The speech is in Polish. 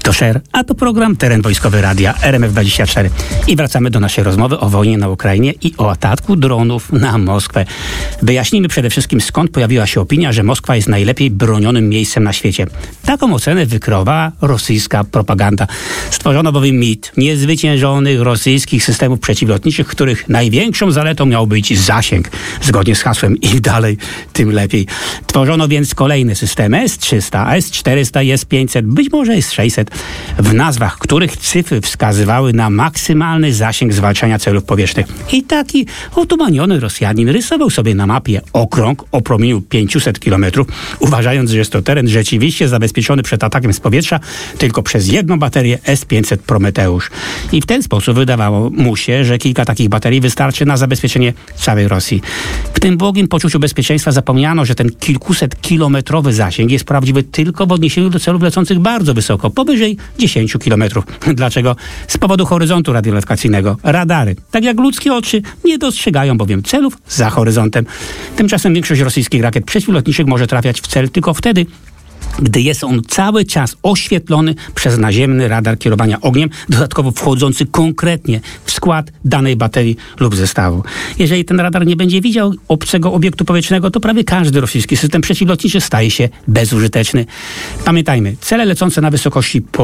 To SHARE, a to program Teren Wojskowy Radia RMF24. I wracamy do naszej rozmowy o wojnie na Ukrainie i o ataku dronów na Moskwę. Wyjaśnijmy przede wszystkim, skąd pojawiła się opinia, że Moskwa jest najlepiej bronionym miejscem na świecie. Taką ocenę wykreowała rosyjska propaganda. Stworzono bowiem mit niezwyciężonych rosyjskich systemów przeciwlotniczych, których największą zaletą miał być zasięg. Zgodnie z hasłem im dalej, tym lepiej. Tworzono więc kolejne systemy S-300, S-400 i S-500, być może S-600, w nazwach których cyfry wskazywały na maksymalny zasięg zwalczania celów powietrznych. I taki otumaniony Rosjanin rysował sobie na mapie okrąg o promieniu 500 km, uważając, że jest to teren rzeczywiście zabezpieczony przed atakiem z powietrza tylko przez jedną baterię S-500 Prometeusz. I w ten sposób wydawało mu się, że kilka takich baterii wystarczy na zabezpieczenie całej Rosji. W tym błogim poczuciu bezpieczeństwa zapomniano, że ten kilkusetkilometrowy zasięg jest prawdziwy tylko w odniesieniu do celów lecących bardzo wysoko, powyżej 10 km. Dlaczego? Z powodu horyzontu radiolokacyjnego. Radary, tak jak ludzkie oczy, nie dostrzegają bowiem celów za horyzontem. Tymczasem większość rosyjskich rakiet przeciwlotniczych może trafiać w cel tylko wtedy, gdy jest on cały czas oświetlony przez naziemny radar kierowania ogniem, dodatkowo wchodzący konkretnie w skład danej baterii lub zestawu. Jeżeli ten radar nie będzie widział obcego obiektu powietrznego, to prawie każdy rosyjski system przeciwlotniczy staje się bezużyteczny. Pamiętajmy, cele lecące na wysokości